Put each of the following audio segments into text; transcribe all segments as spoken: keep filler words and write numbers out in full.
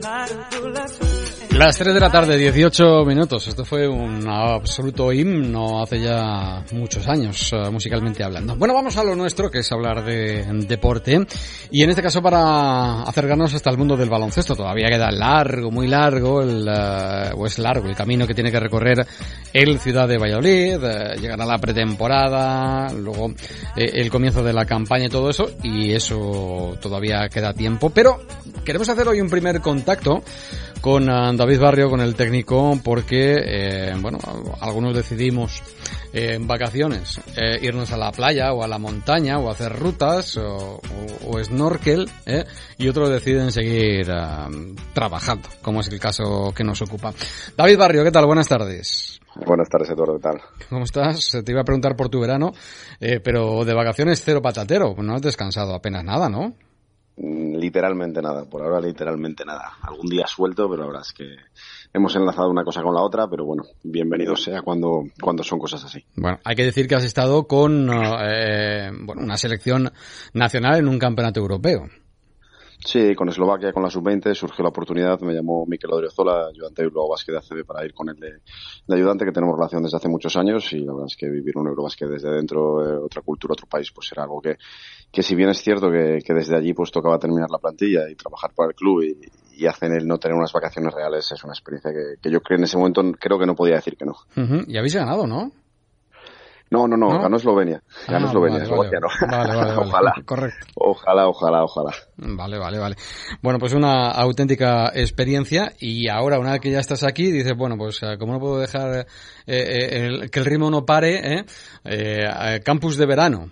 Las tres de la tarde, dieciocho minutos. Esto fue un absoluto himno hace ya muchos años, uh, musicalmente hablando. Bueno, vamos a lo nuestro, que es hablar de deporte. Y en este caso para acercarnos hasta el mundo del baloncesto. Todavía queda largo, muy largo, el, uh, o es largo el camino que tiene que recorrer el Ciudad de Valladolid. Uh, llegará la pretemporada, luego eh, el comienzo de la campaña y todo eso. Y eso todavía queda tiempo. Pero queremos hacer hoy un primer contacto con uh, David Barrio, con el técnico, porque, eh, bueno, algunos decidimos eh, en vacaciones eh, irnos a la playa o a la montaña o hacer rutas o, o, o snorkel, eh, y otros deciden seguir uh, trabajando, como es el caso que nos ocupa. David Barrio, ¿qué tal? Buenas tardes. Buenas tardes, Eduardo, ¿qué tal? ¿Cómo estás? Te iba a preguntar por tu verano, eh, pero de vacaciones cero patatero, no has descansado apenas nada, ¿no? Literalmente nada, por ahora literalmente nada. Algún día suelto, pero la verdad es que hemos enlazado una cosa con la otra, pero bueno, bienvenido sea cuando cuando son cosas así. Bueno, hay que decir que has estado con eh, bueno, una selección nacional en un campeonato europeo. Sí, con Eslovaquia, con la sub veinte, surgió la oportunidad, me llamó Mikel Odriozola, ayudante de Eurobásquet de A C B, para ir con él de, de ayudante, que tenemos relación desde hace muchos años, y la verdad es que vivir un Eurobásquet desde dentro, eh, otra cultura, otro país, pues era algo que, que si bien es cierto que, que desde allí pues tocaba terminar la plantilla y trabajar para el club y, y hacen el no tener unas vacaciones reales, es una experiencia que, que yo creo en ese momento creo que no podía decir que no. Uh-huh. Y habéis ganado, ¿no? No, no, no, no, ganó Eslovenia. Ganó ah, Eslovenia, vale, Eslovaquia vale, no. Vale, vale, vale. Ojalá. Correcto. Ojalá, ojalá, ojalá. Vale, vale, vale. Bueno, pues una auténtica experiencia, y ahora, una vez que ya estás aquí, dices, bueno, pues como no puedo dejar eh, eh, el, que el ritmo no pare, eh, eh, campus de verano.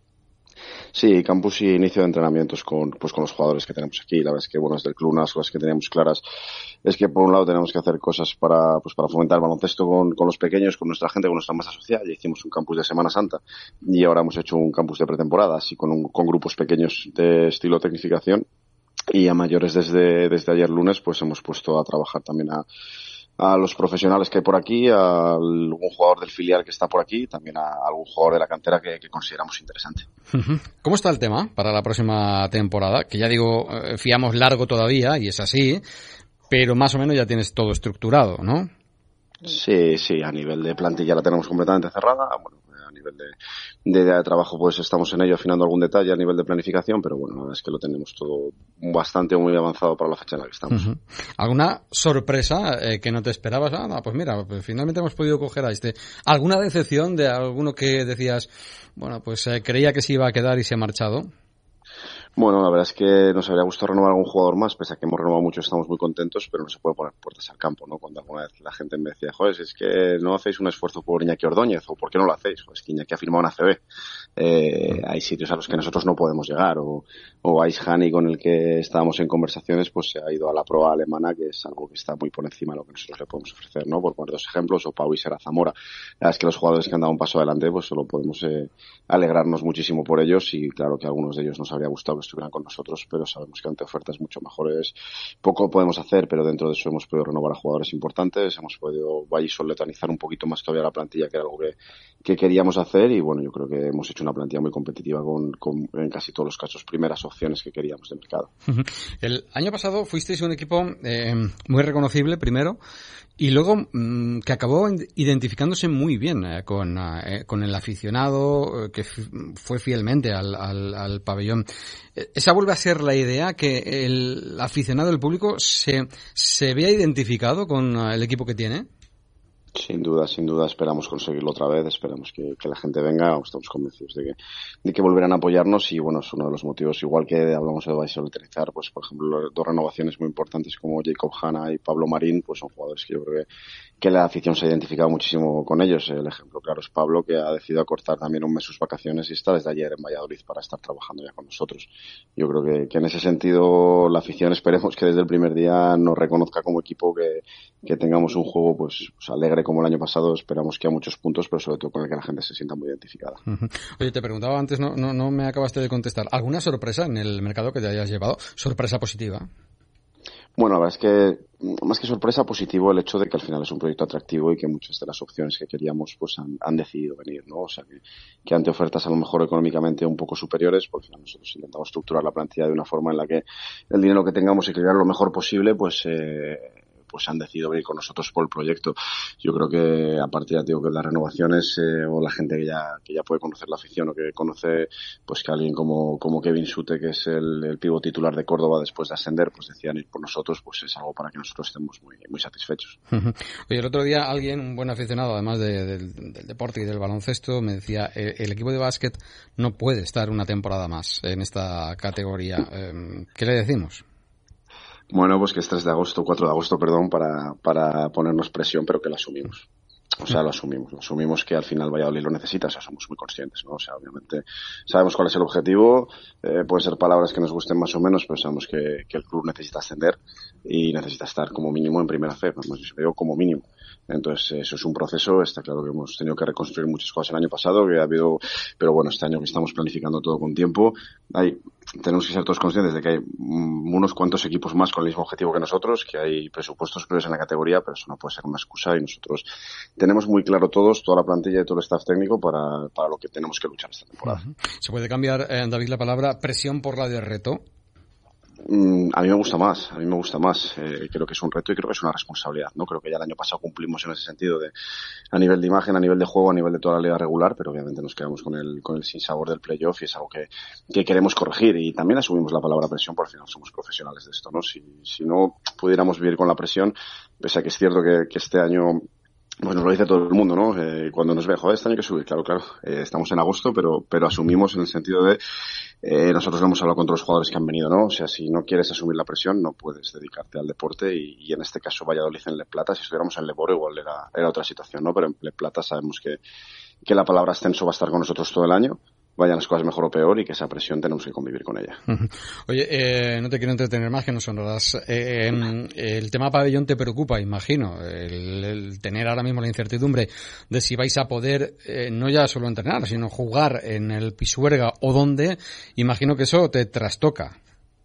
Sí, campus y inicio de entrenamientos con, pues con los jugadores que tenemos aquí. La verdad es que, bueno, desde el club una de las cosas que teníamos claras es que, por un lado, tenemos que hacer cosas para, pues para fomentar el baloncesto con, con los pequeños, con nuestra gente, con nuestra masa social. Ya hicimos un campus de Semana Santa y ahora hemos hecho un campus de pretemporada, así con, un, con grupos pequeños de estilo tecnificación. Y a mayores desde, desde ayer lunes, pues hemos puesto a trabajar también a, a los profesionales que hay por aquí, a algún jugador del filial que está por aquí, también a algún jugador de la cantera que, que consideramos interesante. ¿Cómo está el tema para la próxima temporada? Que ya digo, fiamos largo todavía, y es así, pero más o menos ya tienes todo estructurado, ¿no? Sí, sí, a nivel de plantilla la tenemos completamente cerrada. Bueno, a nivel de, de idea de trabajo, pues estamos en ello afinando algún detalle a nivel de planificación, pero bueno, la verdad es que lo tenemos todo bastante muy avanzado para la fecha en la que estamos. Uh-huh. ¿Alguna sorpresa eh, que no te esperabas? Ah, pues mira, pues finalmente hemos podido coger a este. ¿Alguna decepción de alguno que decías, bueno, pues eh, creía que se iba a quedar y se ha marchado? Bueno, la verdad es que nos habría gustado renovar a algún jugador más, pese a que hemos renovado mucho, estamos muy contentos, pero no se puede poner puertas al campo, ¿no? Cuando alguna vez la gente me decía, joder, es que no hacéis un esfuerzo por Iñaki Ordóñez, o ¿por qué no lo hacéis? Pues que Iñaki ha firmado una A C B. Eh, hay sitios a los que nosotros no podemos llegar, o, o Ais Hani, con el que estábamos en conversaciones, pues se ha ido a la proa alemana, que es algo que está muy por encima de lo que nosotros le podemos ofrecer, ¿no? Por poner dos ejemplos, o Pau y Sera Zamora. La verdad es que los jugadores que han dado un paso adelante, pues solo podemos eh, alegrarnos muchísimo por ellos, y claro que a algunos de ellos nos habría gustado que estuvieran con nosotros, pero sabemos que ante ofertas mucho mejores poco podemos hacer, pero dentro de eso hemos podido renovar a jugadores importantes, hemos podido vallisoletanizar un poquito más todavía la plantilla, que era algo que, que queríamos hacer, y bueno, yo creo que hemos hecho una plantilla muy competitiva con, con en casi todos los casos primeras opciones que queríamos de mercado. El año pasado fuisteis un equipo eh, muy reconocible primero, y luego mmm, que acabó identificándose muy bien eh, con, eh, con el aficionado, eh, que f- fue fielmente al, al, al pabellón. ¿Esa vuelve a ser la idea, que el aficionado, el público, se, se vea identificado con el equipo que tiene? Sin duda, sin duda, esperamos conseguirlo otra vez, esperamos que, que la gente venga, estamos convencidos de que, de que volverán a apoyarnos, y bueno, es uno de los motivos, igual que hablamos de vallisoletizar, pues por ejemplo, dos renovaciones muy importantes como Jacob Hanna y Pablo Marín, pues son jugadores que yo creo que, que la afición se ha identificado muchísimo con ellos. El ejemplo claro es Pablo, que ha decidido acortar también un mes sus vacaciones y está desde ayer en Valladolid para estar trabajando ya con nosotros. Yo creo que, que en ese sentido la afición, esperemos que desde el primer día nos reconozca como equipo, que, que tengamos un juego pues, pues alegre como el año pasado, esperamos que a muchos puntos, pero sobre todo con el que la gente se sienta muy identificada. Uh-huh. Oye, te preguntaba antes, no, no, no me acabaste de contestar, ¿alguna sorpresa en el mercado que te hayas llevado? ¿Sorpresa positiva? Bueno, la verdad es que más que sorpresa, positivo el hecho de que al final es un proyecto atractivo y que muchas de las opciones que queríamos pues han, han decidido venir, ¿no? O sea, que, que ante ofertas a lo mejor económicamente un poco superiores, porque nosotros intentamos estructurar la plantilla de una forma en la que el dinero que tengamos y crear lo mejor posible, pues eh, pues han decidido venir con nosotros por el proyecto. Yo creo que aparte ya digo que las renovaciones eh, o la gente que ya que ya puede conocer la afición o que conoce pues que alguien como como Kevin Sute, que es el, el pívot titular de Córdoba después de ascender, pues decían ir por nosotros, pues es algo para que nosotros estemos muy muy satisfechos. Oye, el otro día alguien, un buen aficionado además de, del, del deporte y del baloncesto, me decía el, el equipo de básquet no puede estar una temporada más en esta categoría. Eh, ¿Qué le decimos? Bueno, pues que es tres de agosto, cuatro de agosto, perdón, para, para ponernos presión, pero que la asumimos. O sea, lo asumimos. Lo asumimos que al final Valladolid lo necesita, o sea, somos muy conscientes, ¿no? O sea, obviamente sabemos cuál es el objetivo, eh, pueden ser palabras que nos gusten más o menos, pero sabemos que, que el club necesita ascender y necesita estar como mínimo en primera C, vamos, yo digo como mínimo. Entonces, eso es un proceso, está claro que hemos tenido que reconstruir muchas cosas el año pasado, que ha habido, pero bueno, este año que estamos planificando todo con tiempo, hay, tenemos que ser todos conscientes de que hay unos cuantos equipos más con el mismo objetivo que nosotros, que hay presupuestos previos en la categoría, pero eso no puede ser una excusa y nosotros tenemos muy claro todos, toda la plantilla y todo el staff técnico para, para lo que tenemos que luchar esta temporada. ¿Se puede cambiar, eh, David, la palabra presión por la de reto? A mí me gusta más, a mí me gusta más. Eh, creo que es un reto y creo que es una responsabilidad, ¿no? Creo que ya el año pasado cumplimos en ese sentido de a nivel de imagen, a nivel de juego, a nivel de toda la liga regular, pero obviamente nos quedamos con el con el sinsabor del playoff y es algo que, que queremos corregir y también asumimos la palabra presión porque al final somos profesionales de esto, ¿no? Si, si no pudiéramos vivir con la presión, pese a que es cierto que, que este año bueno, lo dice todo el mundo, ¿no? Eh, cuando nos ve, joder, este año hay que subir, claro, claro. Eh, estamos en agosto, pero pero asumimos en el sentido de eh, nosotros lo hemos hablado con todos los jugadores que han venido, ¿no? O sea, si no quieres asumir la presión, no puedes dedicarte al deporte y, y en este caso Valladolid en Le Plata, si estuviéramos en Le Boro igual era, era otra situación, ¿no? Pero en Le Plata sabemos que, que la palabra ascenso va a estar con nosotros todo el año. Vayan las cosas mejor o peor y que esa presión tenemos que convivir con ella. Oye, eh, no te quiero entretener más que nos sonarás. Eh, eh, el tema pabellón te preocupa, imagino, el, el tener ahora mismo la incertidumbre de si vais a poder eh, no ya solo entrenar, sino jugar en el Pisuerga o dónde, imagino que eso te trastoca.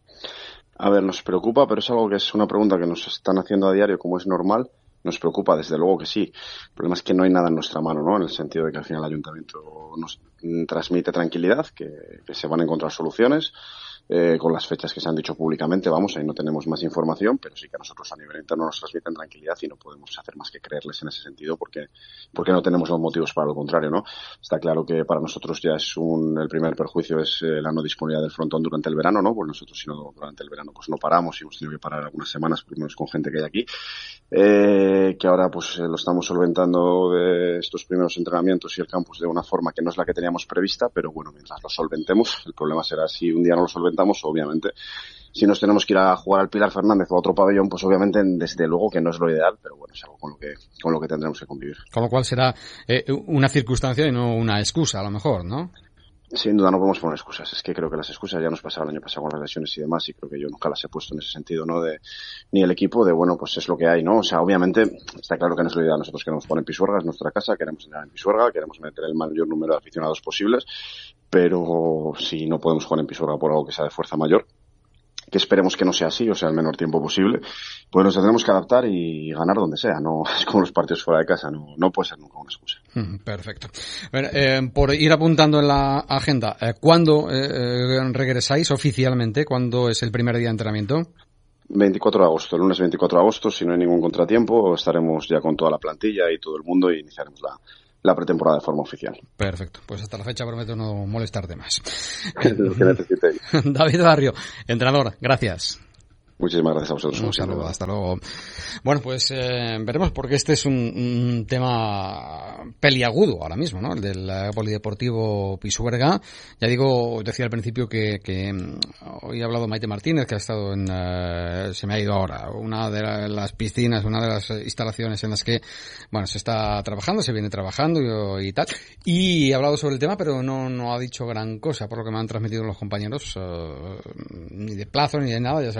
A ver, nos preocupa, pero es algo que es una pregunta que nos están haciendo a diario, como es normal. Nos preocupa, desde luego que sí. El problema es que no hay nada en nuestra mano, ¿no? En el sentido de que al final el ayuntamiento nos transmite tranquilidad, que, que se van a encontrar soluciones. Eh, con las fechas que se han dicho públicamente, vamos, ahí no tenemos más información, pero sí que a nosotros a nivel interno nos transmiten tranquilidad y no podemos hacer más que creerles en ese sentido porque porque no tenemos los motivos para lo contrario, ¿no? Está claro que para nosotros ya es un, el primer perjuicio es eh, la no disponibilidad del frontón durante el verano, ¿no? Pues nosotros si no durante el verano pues no paramos y hemos tenido que parar algunas semanas, por lo menos con gente que hay aquí, eh, que ahora pues eh, lo estamos solventando de estos primeros entrenamientos y el campus de una forma que no es la que teníamos prevista, pero bueno, mientras lo solventemos, el problema será si un día no lo solventamos, obviamente. Si nos tenemos que ir a jugar al Pilar Fernández o a otro pabellón, pues obviamente desde luego que no es lo ideal, pero bueno, es algo con lo que con lo que tendremos que convivir. Con lo cual será eh, una circunstancia y no una excusa, a lo mejor, ¿no? Sin duda no podemos poner excusas. Es que creo que las excusas ya nos pasaron el año pasado con las lesiones y demás, y creo que yo nunca las he puesto en ese sentido, ¿no? De ni el equipo, de bueno, pues es lo que hay, ¿no? O sea, obviamente está claro que no es lo ideal. Nosotros queremos poner en Pisuerga, es nuestra casa, queremos entrar en Pisuerga, queremos meter el mayor número de aficionados posibles, pero si no podemos jugar en Pisuerga por algo que sea de fuerza mayor, que esperemos que no sea así, o sea, el menor tiempo posible, pues nos tendremos que adaptar y ganar donde sea, no es como los partidos fuera de casa, no no puede ser nunca una excusa. Perfecto. A ver, eh, por ir apuntando en la agenda, eh, ¿cuándo eh, regresáis oficialmente? ¿Cuándo es el primer día de entrenamiento? veinticuatro de agosto, el lunes veinticuatro de agosto, si no hay ningún contratiempo, estaremos ya con toda la plantilla y todo el mundo y iniciaremos la la pretemporada de forma oficial. Perfecto, pues hasta la fecha prometo no molestarte más. Lo que necesitéis. David Barrio, entrenador, gracias. Muchísimas gracias a vosotros. Un saludo, hasta luego. Bueno, pues eh, veremos porque este es un, un tema peliagudo ahora mismo, ¿no? El del uh, Polideportivo Pisuerga. Ya digo, decía al principio que, que um, hoy ha hablado Maite Martínez, que ha estado en, uh, se me ha ido ahora, una de la, las piscinas, una de las instalaciones en las que, bueno, se está trabajando, se viene trabajando y, y tal. Y ha hablado sobre el tema, pero no, no ha dicho gran cosa, por lo que me han transmitido los compañeros, uh, ni de plazo ni de nada. Ya sabemos que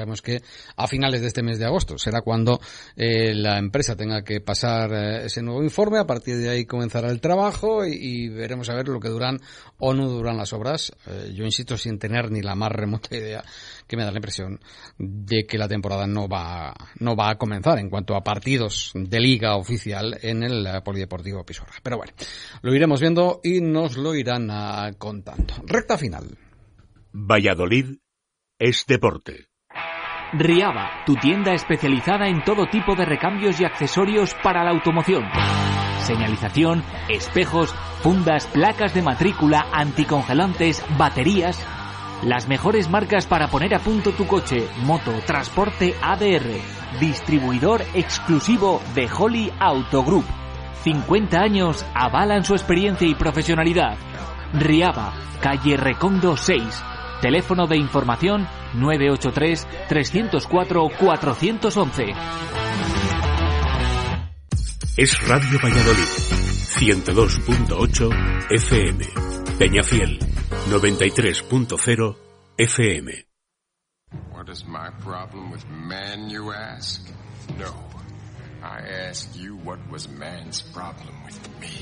a finales de este mes de agosto. Será cuando eh, la empresa tenga que pasar eh, ese nuevo informe. A partir de ahí comenzará el trabajo y, y veremos a ver lo que duran o no duran las obras. Eh, yo insisto, sin tener ni la más remota idea, que me da la impresión de que la temporada no va, no va a comenzar en cuanto a partidos de liga oficial en el eh, Polideportivo Pisuerga. Pero bueno, lo iremos viendo y nos lo irán a, contando. Recta final. Valladolid es deporte. Riaba, tu tienda especializada en todo tipo de recambios y accesorios para la automoción. Señalización, espejos, fundas, placas de matrícula, anticongelantes, baterías. Las mejores marcas para poner a punto tu coche, moto, transporte A D R. Distribuidor exclusivo de Holly Auto Group. cincuenta años avalan su experiencia y profesionalidad. Riaba, calle Recondo seis. Teléfono de información nueve ocho tres, tres cero cuatro, cuatro uno uno. Es Radio Valladolid, ciento dos punto ocho F M. Peñafiel, noventa y tres punto cero F M. What is my problem with man, you ask? No. I ask you what was man's problem with me.